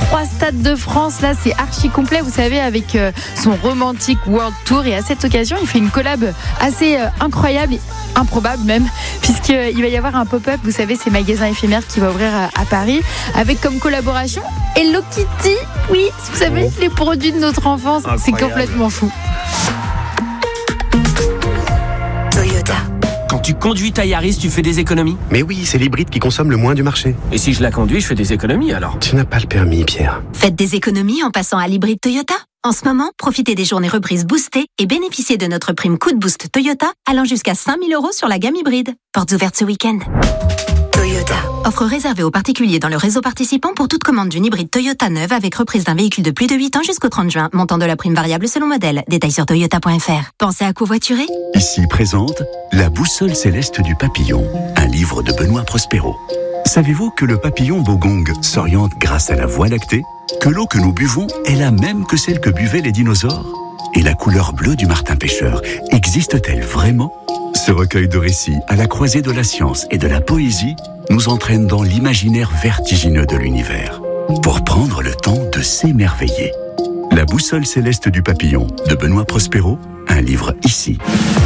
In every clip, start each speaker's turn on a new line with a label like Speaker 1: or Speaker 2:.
Speaker 1: 3 stades de France, là c'est archi complet, vous savez, avec son Romantic World Tour. Et à cette occasion, il fait une collab assez incroyable, improbable même, puisqu'il va y avoir un pop-up, vous savez, ces magasins éphémères qui va ouvrir à Paris, avec comme collaboration Hello Kitty. Oui, vous savez, les produits de notre enfance, incroyable. C'est complètement fou.
Speaker 2: Toyota.
Speaker 3: Quand tu conduis ta Yaris, tu fais des économies ?
Speaker 4: Mais oui, c'est l'hybride qui consomme le moins du marché.
Speaker 3: Et si je la conduis, je fais des économies alors ?
Speaker 4: Tu n'as pas le permis, Pierre.
Speaker 2: Faites des économies en passant à l'hybride Toyota. En ce moment, profitez des journées reprises boostées et bénéficiez de notre prime coup de boost Toyota allant jusqu'à 5 000 € sur la gamme hybride. Portes ouvertes ce week-end. Toyota. Offre réservée aux particuliers dans le réseau participant pour toute commande d'une hybride Toyota neuve avec reprise d'un véhicule de plus de 8 ans jusqu'au 30 juin. Montant de la prime variable selon modèle. Détails sur toyota.fr. Pensez à covoiturer ?
Speaker 5: Ici présente La boussole céleste du papillon, un livre de Benoît Prospero. Savez-vous que le papillon bogong s'oriente grâce à la voie lactée ? Que l'eau que nous buvons est la même que celle que buvaient les dinosaures ? Et la couleur bleue du martin pêcheur existe-t-elle vraiment ? Ce recueil de récits à la croisée de la science et de la poésie nous entraîne dans l'imaginaire vertigineux de l'univers pour prendre le temps de s'émerveiller. La boussole céleste du papillon de Benoît Prospero, un livre ici.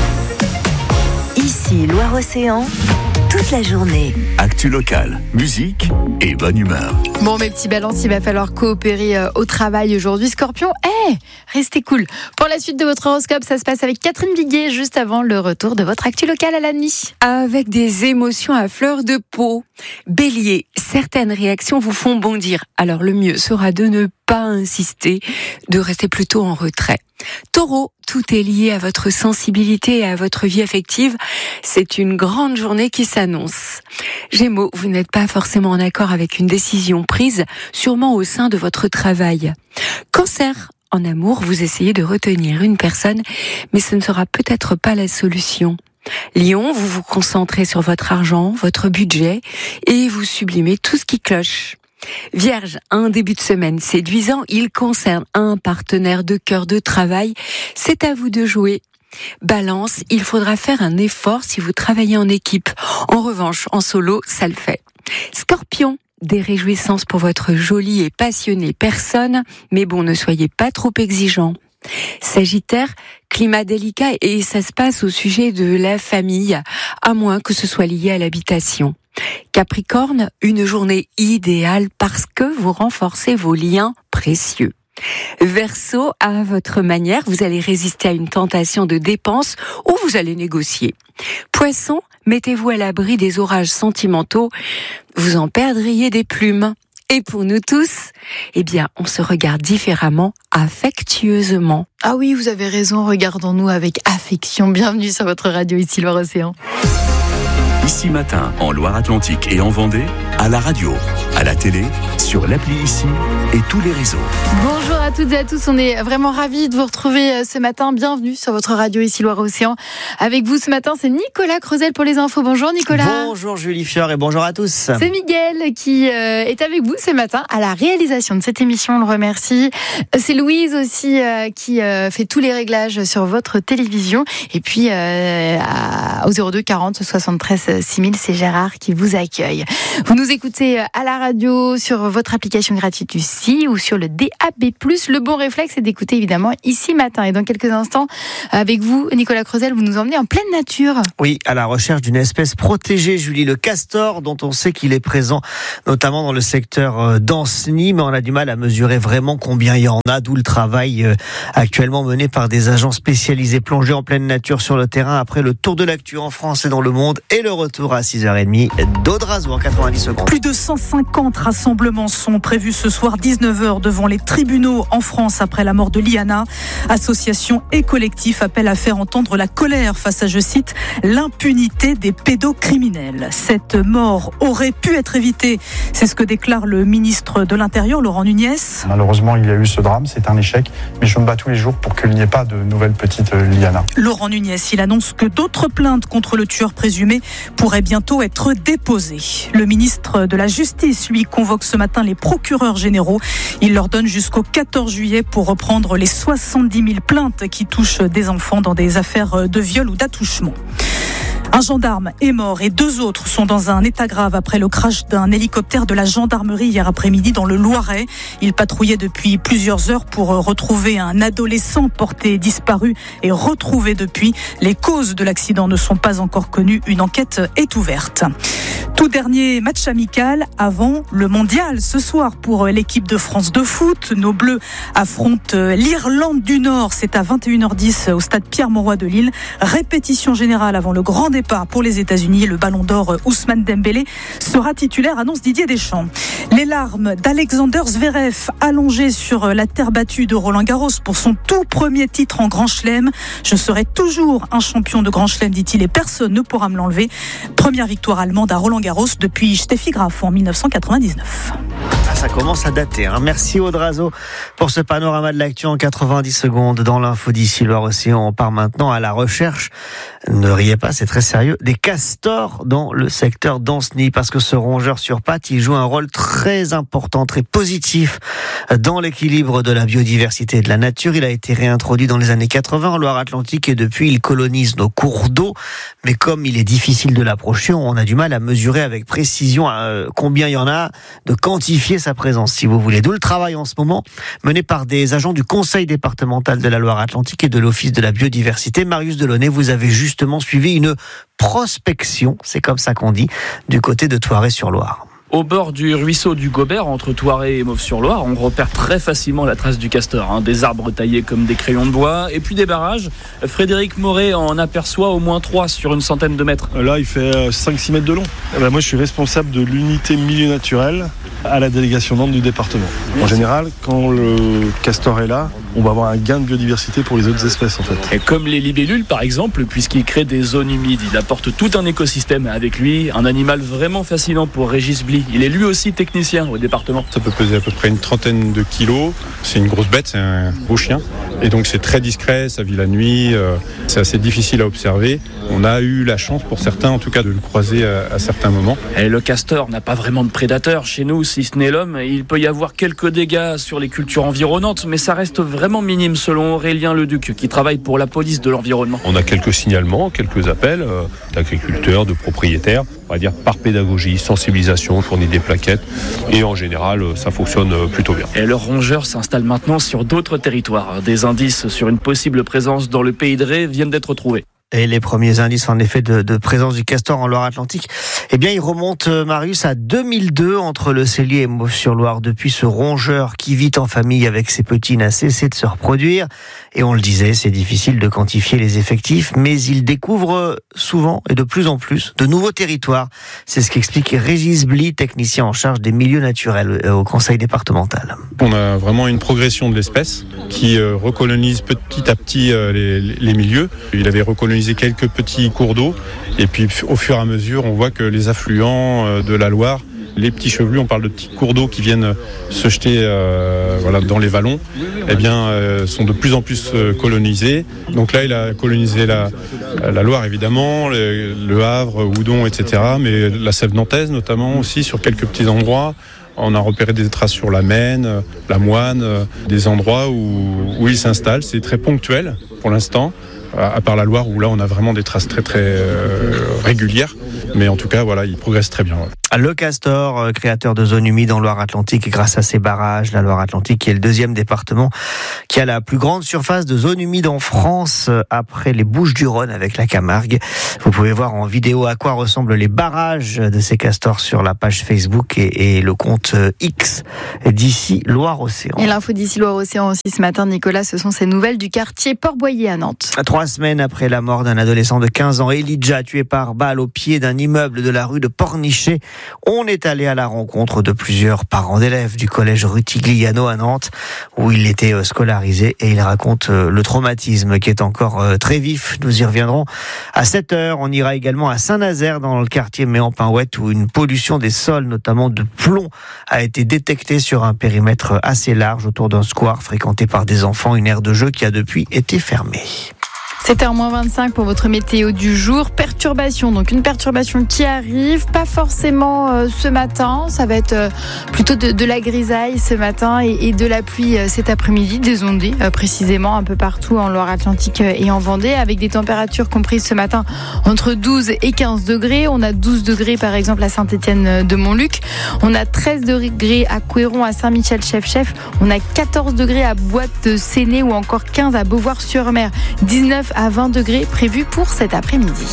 Speaker 6: Ici, Loire-Océan, toute la journée.
Speaker 5: Actu locale, musique et bonne humeur.
Speaker 1: Bon, mes petits balances, il va falloir coopérer au travail aujourd'hui. Scorpion, restez cool. Pour la suite de votre horoscope, ça se passe avec Catherine Viguet, juste avant le retour de votre actu locale à la nuit.
Speaker 7: Avec des émotions à fleur de peau. Bélier, certaines réactions vous font bondir. Alors le mieux sera de ne pas insister, de rester plutôt en retrait. Taureau, tout est lié à votre sensibilité et à votre vie affective. C'est une grande journée qui s'annonce. Gémeaux, vous n'êtes pas forcément en accord avec une décision prise, sûrement au sein de votre travail. Cancer, en amour, vous essayez de retenir une personne, mais ce ne sera peut-être pas la solution. Lion, vous vous concentrez sur votre argent, votre budget, et vous sublimez tout ce qui cloche. Vierge, un début de semaine séduisant, il concerne un partenaire de cœur de travail, c'est à vous de jouer. Balance, il faudra faire un effort si vous travaillez en équipe. En revanche, en solo, ça le fait. Scorpion, des réjouissances pour votre jolie et passionnée personne, mais bon, ne soyez pas trop exigeant. Sagittaire, climat délicat et ça se passe au sujet de la famille, à moins que ce soit lié à l'habitation. Capricorne, une journée idéale parce que vous renforcez vos liens précieux. Verseau, à votre manière, vous allez résister à une tentation de dépense ou vous allez négocier. Poisson, mettez-vous à l'abri des orages sentimentaux, vous en perdriez des plumes. Et pour nous tous, on se regarde différemment, affectueusement.
Speaker 1: Ah oui, vous avez raison, regardons-nous avec affection. Bienvenue sur votre radio, ici Loire-Océan.
Speaker 5: Ici Matin, en Loire-Atlantique et en Vendée, à la radio, à la télé, sur l'appli Ici et tous les réseaux.
Speaker 1: Bonjour à toutes et à tous, on est vraiment ravis de vous retrouver ce matin. Bienvenue sur votre radio, ici Loire-Océan. Avec vous ce matin, c'est Nicolas Creusel pour les infos. Bonjour Nicolas.
Speaker 8: Bonjour Julie Fior et bonjour à tous.
Speaker 1: C'est Miguel qui est avec vous ce matin à la réalisation de cette émission, on le remercie. C'est Louise aussi qui fait tous les réglages sur votre télévision. Et puis au 02 40 73 6000, c'est Gérard qui vous accueille. Vous nous écoutez à la radio, sur votre application gratuite ici ou sur le DAB+. Le bon réflexe, c'est d'écouter évidemment Ici Matin. Et dans quelques instants, avec vous, Nicolas Creusel, vous nous emmenez en pleine nature.
Speaker 8: Oui, à la recherche d'une espèce protégée, Julie, le castor, dont on sait qu'il est présent notamment dans le secteur d'Ancenis, mais on a du mal à mesurer vraiment combien il y en a, d'où le travail actuellement mené par des agents spécialisés plongés en pleine nature sur le terrain après le tour de l'actu en France et dans le monde et le retour à 6h30 d'Audrazo en 90 secondes.
Speaker 9: Plus de 150 rassemblements sont prévus ce soir 19h devant les tribunaux en France après la mort de Liana. Associations et collectifs appellent à faire entendre la colère face à, je cite, l'impunité des pédocriminels. Cette mort aurait pu être évitée. C'est ce que déclare le ministre de l'Intérieur, Laurent Nunez.
Speaker 10: Malheureusement, il y a eu ce drame, c'est un échec, mais je me bats tous les jours pour qu'il n'y ait pas de nouvelle petite Liana.
Speaker 9: Laurent Nunez, il annonce que d'autres plaintes contre le tueur présumé pourraient bientôt être déposées. Le ministre de la Justice, lui, convoque ce matin les procureurs généraux. Il leur donne jusqu'au 14 juillet pour reprendre les 70 000 plaintes qui touchent des enfants dans des affaires de viol ou d'attouchement. Un gendarme est mort et 2 autres sont dans un état grave après le crash d'un hélicoptère de la gendarmerie hier après-midi dans le Loiret. Il patrouillait depuis plusieurs heures pour retrouver un adolescent porté disparu et retrouvé depuis. Les causes de l'accident ne sont pas encore connues. Une enquête est ouverte. Tout dernier match amical avant le mondial ce soir pour l'équipe de France de foot. Nos Bleus affrontent l'Irlande du Nord. C'est à 21h10 au stade Pierre-Mauroy de Lille. Répétition générale avant le grand départ pour les États-Unis. Le ballon d'or Ousmane Dembélé sera titulaire, annonce Didier Deschamps. Les larmes d'Alexander Zverev allongé sur la terre battue de Roland-Garros pour son tout premier titre en Grand Chelem. Je serai toujours un champion de Grand Chelem, dit-il, et personne ne pourra me l'enlever. Première victoire allemande à Roland-Garros depuis Steffi Graf en 1999.
Speaker 8: Ça commence à dater. Merci Audrazo pour ce panorama de l'actu en 90 secondes dans l'info d'ici Loire-Océan. On part maintenant à la recherche, ne riez pas, c'est très sérieux, des castors dans le secteur d'Ancenis, parce que ce rongeur sur pattes, il joue un rôle très important, très positif dans l'équilibre de la biodiversité et de la nature. Il a été réintroduit dans les années 80 en Loire-Atlantique et depuis il colonise nos cours d'eau. Mais comme il est difficile de l'approcher, on a du mal à mesurer avec précision combien il y en a, de quantifier sa présence, si vous voulez. D'où le travail en ce moment mené par des agents du Conseil départemental de la Loire-Atlantique et de l'Office de la biodiversité. Marius Delaunay, vous avez justement suivi une prospection, c'est comme ça qu'on dit, du côté de Thouaré-sur-Loire.
Speaker 3: Au bord du ruisseau du Gobert, entre Thouaré et Mauves-sur-Loire, on repère très facilement la trace du castor. Des arbres taillés comme des crayons de bois et puis des barrages. Frédéric Moret en aperçoit au moins 3 sur une centaine de mètres.
Speaker 11: Là, il fait 5-6 mètres de long. Moi, je suis responsable de l'unité milieu naturel à la délégation Nantes du département. En général, quand le castor est là, on va avoir un gain de biodiversité pour les autres espèces en fait.
Speaker 3: Et comme les libellules par exemple, puisqu'il crée des zones humides, il apporte tout un écosystème avec lui, un animal vraiment fascinant pour Régis Bly. Il est lui aussi technicien au département.
Speaker 12: Ça peut peser à peu près une trentaine de kilos, c'est une grosse bête, c'est un beau chien. Et donc c'est très discret, ça vit la nuit, c'est assez difficile à observer. On a eu la chance pour certains en tout cas de le croiser à certains moments.
Speaker 3: Et le castor n'a pas vraiment de prédateurs chez nous, si ce n'est l'homme. Il peut y avoir quelques dégâts sur les cultures environnantes, mais ça reste vraiment minime selon Aurélien Leduc, qui travaille pour la police de l'environnement.
Speaker 12: On a quelques signalements, quelques appels d'agriculteurs, de propriétaires, on va dire par pédagogie, sensibilisation, on fournit des plaquettes et en général ça fonctionne plutôt bien.
Speaker 3: Et le rongeur s'installe maintenant sur d'autres territoires. Des indices sur une possible présence dans le pays de Ré viennent d'être trouvés.
Speaker 8: Et les premiers indices, en effet, de présence du castor en Loire-Atlantique, eh bien, ils remontent, Marius, à 2002 entre Le Cellier et Mauves-sur-Loire. Depuis, ce rongeur qui vit en famille avec ses petits n'a cessé de se reproduire. Et on le disait, c'est difficile de quantifier les effectifs, mais il découvre souvent et de plus en plus de nouveaux territoires. C'est ce qu'explique Régis Bly, technicien en charge des milieux naturels au Conseil départemental.
Speaker 12: On a vraiment une progression de l'espèce qui recolonise petit à petit les milieux. Il avait recolonisé quelques petits cours d'eau et puis au fur et à mesure on voit que les affluents de la Loire, les petits chevelus, on parle de petits cours d'eau qui viennent se jeter dans les vallons, sont de plus en plus colonisés. Donc là il a colonisé la Loire évidemment, le Havre, Houdon, etc. mais la Sève nantaise notamment aussi sur quelques petits endroits. On a repéré des traces sur la Maine, la Moine, des endroits où il s'installe. C'est très ponctuel pour l'instant. À part la Loire où là on a vraiment des traces très très régulières, mais en tout cas voilà, il progresse très bien.
Speaker 8: Le castor, créateur de zones humides en Loire-Atlantique, grâce à ses barrages, la Loire-Atlantique qui est le 2e département qui a la plus grande surface de zones humides en France après les Bouches-du-Rhône avec la Camargue. Vous pouvez voir en vidéo à quoi ressemblent les barrages de ces castors sur la page Facebook et le compte X d'ici Loire-Océan.
Speaker 1: Et l'info d'ici Loire-Océan aussi ce matin, Nicolas, ce sont ces nouvelles du quartier Port-Boyer à Nantes.
Speaker 8: 3 semaines après la mort d'un adolescent de 15 ans, Elijah, tué par balle au pied d'un immeuble de la rue de Pornichet, on est allé à la rencontre de plusieurs parents d'élèves du collège Rutigliano à Nantes, où il était scolarisé, et il raconte le traumatisme qui est encore très vif. Nous y reviendrons à 7h. On ira également à Saint-Nazaire, dans le quartier Méan-Pinouette, où une pollution des sols, notamment de plomb, a été détectée sur un périmètre assez large autour d'un square fréquenté par des enfants, une aire de jeu qui a depuis été fermée.
Speaker 1: 7h-25 pour votre météo du jour. Perturbation, donc une perturbation qui arrive, pas forcément ce matin, ça va être plutôt de la grisaille ce matin et de la pluie cet après-midi, des ondées précisément un peu partout en Loire-Atlantique et en Vendée, avec des températures comprises ce matin entre 12 et 15 degrés. On a 12 degrés par exemple à Saint-Étienne-de-Montluc, on a 13 degrés à Couéron, à Saint-Michel-Chef-Chef, on a 14 degrés à Boîte-Séné ou encore 15 à Beauvoir-sur-Mer, 19 à 20 degrés prévus pour cet après-midi.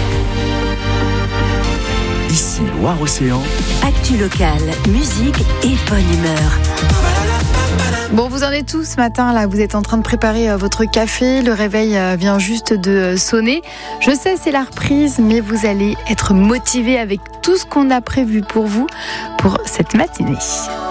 Speaker 5: Ici Loire-Océan.
Speaker 6: Actu locale, musique et bonne humeur.
Speaker 1: Bon, vous en êtes tous ce matin, là, vous êtes en train de préparer votre café, le réveil vient juste de sonner. Je sais, c'est la reprise, mais vous allez être motivés avec tout ce qu'on a prévu pour vous pour cette matinée.